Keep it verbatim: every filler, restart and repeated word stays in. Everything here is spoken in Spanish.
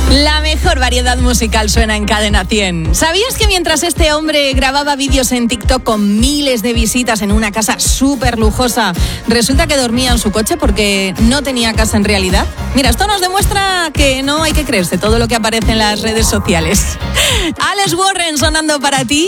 La mejor variedad musical suena en Cadena cien. ¿Sabías que mientras este hombre grababa vídeos en TikTok con miles de visitas en una casa súper lujosa, resulta que dormía en su coche porque no tenía casa en realidad? Mira, esto nos demuestra que no hay que creerse todo lo que aparece en las redes sociales. Alex Warren sonando para ti.